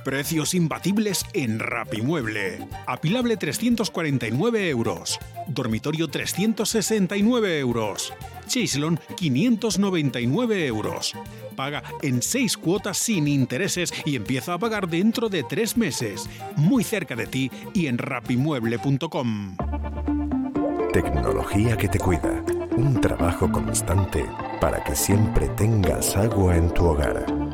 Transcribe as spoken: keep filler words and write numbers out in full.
Precios imbatibles en Rapimueble. Apilable trescientos cuarenta y nueve euros. Dormitorio trescientos sesenta y nueve euros. Chaiselon quinientos noventa y nueve euros. Paga en seis cuotas sin intereses y empieza a pagar dentro de tres meses. Muy cerca de ti y en rapimueble punto com. Tecnología que te cuida. Un trabajo constante para que siempre tengas agua en tu hogar.